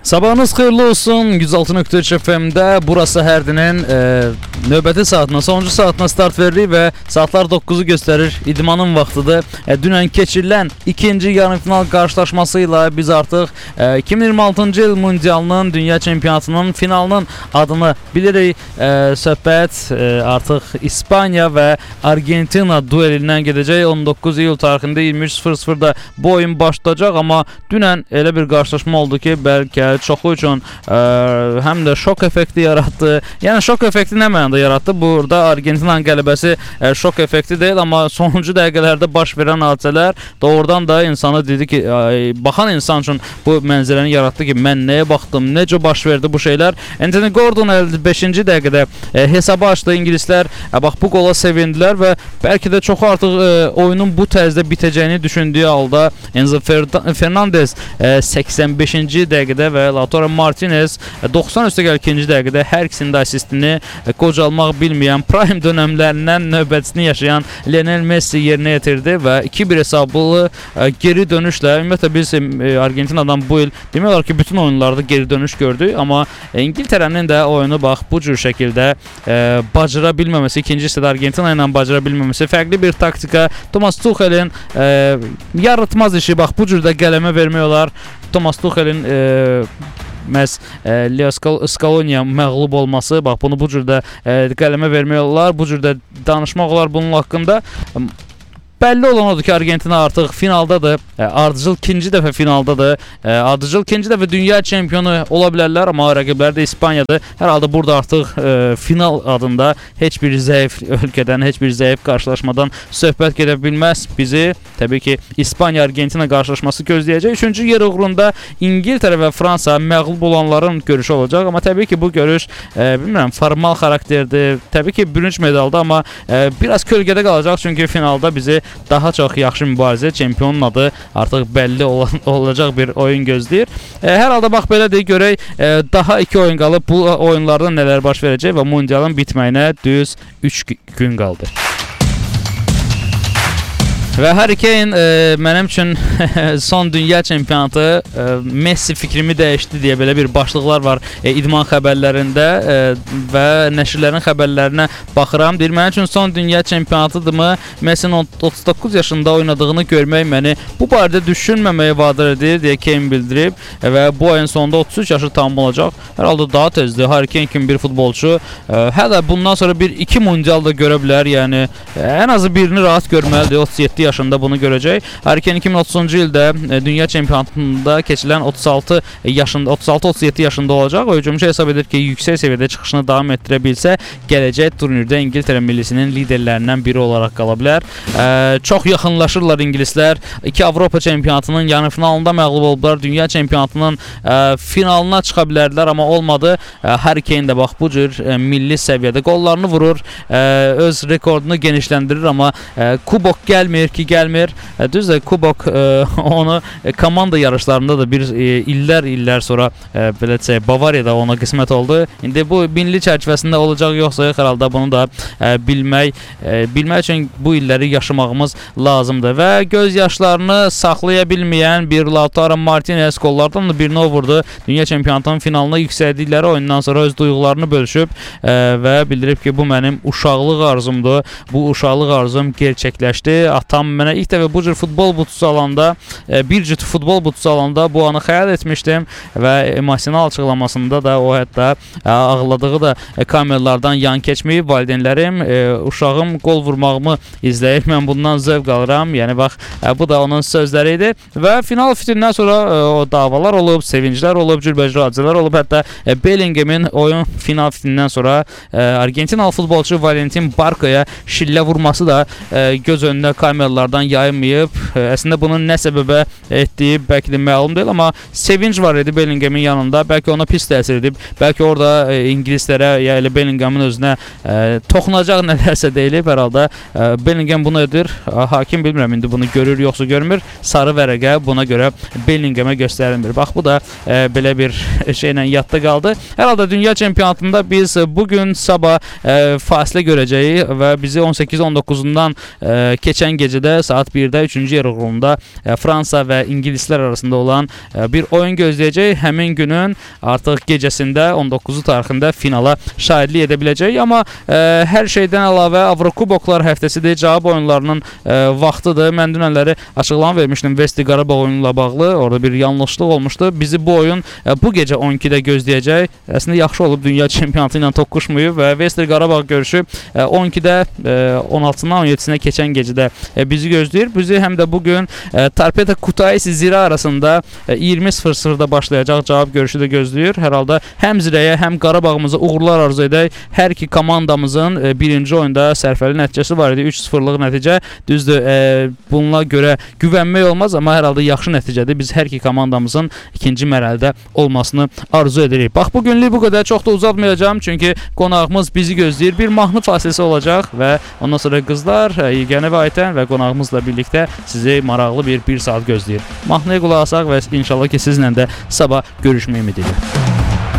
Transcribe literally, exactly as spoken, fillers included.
Sabahınız xeyirli olsun. yüz altı nöqtə üç F M-də burası Hərdinin e, növbəti saatına, sonuncu saatına start veririk və saatlar dokkuzu göstərir. İdmanın vaxtıdır. E, dünən keçirilən ikinci yarımfinal qarşılaşması ilə biz artıq e, iki min iyirmi altıncı il mundialının, dünya çempionatının finalının adını bilirik. E, söhbət e, artıq İspanya və Argentina duelindən gedəcək. on doqquz iyul tarixində iyirmi üç sıfır sıfırda bu oyun başlayacaq, amma dünən elə bir qarşılaşma oldu ki, bəlkə çoxu üçün ə, həm də şok effekti yaratdı. Yəni şok effekti nə mənada yaratdı? Burada Argentinanın qələbəsi ə, şok effekti deyil, amma sonuncu dəqiqələrdə baş verən hadisələr doğrudan da insanı dedi ki, ə, baxan insan üçün bu mənzərəni yaratdı ki, mən nəyə baxdım, necə baş verdi bu şeylər. Anthony Gordon əlli beşinci dəqiqədə ə, hesabı açdı. İngilislər ə, bax bu qola sevindilər və bəlkə də çox artıq ə, oyunun bu tərzdə bitəcəyini düşündüyü halda Enzo Fernandez ə, səksən beşinci dəqiqədə və Lautaro Martinez doxsan üstə gəl ikinci dəqiqədə hər ikisinin də assistini qocalmaq bilməyən, prime dönəmlərindən növbətisini yaşayan Lionel Messi yerinə yetirdi və iki bir hesablı geri dönüşlə, ümumiyyətlə biz Argentinadan bu il demək olar ki, bütün oyunlarda geri dönüş gördük, amma İngiltərənin də oyunu bax bu cür şəkildə e, bacara bilməməsi, ikinci hissədə Argentina ilə bacara bilməməsi, fərqli bir taktika, Thomas Tuchel'in e, yaratmaz işi, bax bu cür də qələmə vermək olar. Thomas Tuchel'in e, məhz e, Leo Scaloni'ya məğlub olması, bax bunu bu cür də e, qələmə vermək olar, bu cür də danışmaq olar bunun haqqında. Bəlli olan odur ki, Argentina artıq finaldadır. E, ardıcıl ikinci dəfə finaldadır. E, ardıcıl ikinci dəfə dünya çempionu ola bilərlər, amma rəqibləri də İspaniyadır. Hər halda burada artıq e, final adında heç bir zəif ölkədən, heç bir zəif qarşılaşmadan söhbət gedə bilməz. Bizi təbii ki, İspaniya-Argentina qarşılaşması gözləyəcək. Üçüncü yer uğrunda İngiltərə və Fransa məğlub olanların görüşü olacaq. Amma təbii ki, bu görüş e, bilmirəm, formal xarakterdir. Təbii ki, bürünc medalda, amma e, biraz kölgədə qalacaq. Çünki finalda bizi daha çox yaxşı mübarizə, çempionun adı artıq bəlli olan, olacaq bir oyun gözləyir. E, hər halda bax belədir, görək e, daha iki oyun qalıb, bu oyunlarda nələr baş verəcək və mundialın bitməyinə düz üç gün qaldı. Və Harry Kane e, mənim üçün son dünya çempionatı e, Messi fikrimi dəyişdi deyə belə bir başlıqlar var e, idman xəbərlərində e, və nəşrlərin xəbərlərinə baxıram. Deyir, mənim üçün son dünya çempionatıdırmı? Messi'nin otuz doqquz yaşında oynadığını görmək məni bu barədə düşünməməyə vadar edir deyə Kane bildirib e, və bu ayın sonunda otuz üç yaşı tamam olacaq. Hər halda daha tezdir. Harry Kane kimi bir futbolçu e, hələ bundan sonra bir iki mundial da görə bilər. Yəni e, ən azı birini rahat görməlidir. otuz yeddi yaşında bunu görəcək. Harry Kane iki min otuzuncu ildə e, dünya çempionatında keçilən otuz altı yaşında, otuz altı otuz yeddi yaşında olacaq. O hücumçu hesab edir ki, yüksək səviyyədə çıxışını davam etdirə bilsə, gələcək turnirdə İngiltərə millisinin liderlərindən biri olaraq qala bilər. E, çox yaxınlaşırlar İngilislər. İki Avropa çempionatının yarı finalında məğlub oldular. Dünya çempionatının e, finalına çıxa bilərdilər, amma olmadı. E, Harry Kane də bax bu cür e, milli səviyyədə qollarını vurur, e, öz rekordunu genişləndirir, amma e, kubok gəlmir ki, gəlmir. E, düzdür, kubok e, onu e, komanda yarışlarında da bir e, illər illər sonra e, belə desək, Bavariyada ona qismət oldu. İndi bu milli çərçivəsində olacaq yoxsa yox, hər halda bunu da e, bilmək e, bilmək üçün bu illəri yaşamağımız lazımdır və göz yaşlarını saxlaya bilməyən bir Lautaro Martinez qollardan da birini vurdu. Dünya çempionatının finalına yüksəldikləri oyundan sonra öz duyğularını bölüşüb e, və bildirib ki, bu mənim uşaqlıq arzumdur. Bu uşaqlıq arzum gerçəkləşdi. Atam mənə ilk dəfə bu cür futbol butusu alanda, e, bir cüt futbol butusu alanda bu anı xəyal etmişdim və emosional açıqlamasında da o hətta e, ağladığı da e, kameralardan yan keçməyib. Valideynlərim, e, uşağım qol vurmağımı izləyir, mən bundan zövq alıram. Yəni bax, e, bu da onun sözləri idi və final fitirindən sonra e, o davalar olub, sevinclər olub, cürbəcür hadisələr olub. Hətta e, Bellingham'in oyun final fitirindən sonra e, Argentinalı futbolçu Valentin Barco'ya şillə vurması da e, göz önünə kameralardan yayılmayıb. Əslində bunun nə səbəbə etdiyi bəlkə də məlum deyil, amma sevinç var idi Bellingham'in yanında. Bəlkə ona pis təsir edib. Bəlkə orada e, İngilislərə, ya elə Bellingham'ın özünə e, toxunacaq nələrsə deyilib. Hər halda e, Bellingham bunu edir. Hakim bilmirəm indi bunu görür yoxsa görmür. Sarı vərəqə buna görə Bellingham'a göstərilmir. Bax bu da e, belə bir şeylə yadda qaldı. Hər halda dünya çempionatında biz bugün sabah e, fasilə görəcəyik və bizi on səkkiz on doqquzundan e, keçən gecə gecədə saat birdə üçüncü yer uğrunda Fransa və ingilislər arasında olan bir oyun gözləyəcək. Həmin günün artıq gecəsində on doqquzu tarixində finala şahidlik edə biləcək. Amma ə, hər şeydən əlavə Avrokuboklar həftəsidir, cavab oyunlarının ə, vaxtıdır. Mən dünənləri açıqlama vermişdim Vesti Qarabağ oyunu ilə bağlı. Orada bir yanlışlıq olmuşdu. Bizi bu oyun ə, bu gecə on ikidə gözləyəcək. Əslində yaxşı olub dünya çempionatı ilə toqquşmayıb və Vesti Qarabağ görüşü ə, on ikidə ə, on altısından on yeddisinə keçən gecədə ə, bizi gözləyir. Bizi həm də bugün ə, Torpedo Kutaisi Zira arasında ə, iyirmi sıfır sıfırda başlayacaq cavab görüşü də gözləyir. Hər halda həm Zirəyə, həm Qarabağımıza uğurlar arzu edək. Hər iki komandamızın ə, birinci oyunda sərfəli nəticəsi var idi. üç sıfırlıq nəticə. Düzdür, ə, bununla görə güvənmək olmaz, amma hər halda yaxşı nəticədir. Biz hər iki komandamızın ikinci mərhələdə olmasını arzu edirik. Bax, bu günlük bu qədər. Çox da uzatmayacağım, çünki qonağımız bizi gözləyir. Bir mahnı fasiləsi olacaq və ondan sonra qızlar, Yeganə və Aytən və qonağımızla birlikdə sizi maraqlı bir bir saat gözləyir. Mahnıya qulaq asaq və inşallah ki, sizlə də sabah görüşmək ümidi ilə.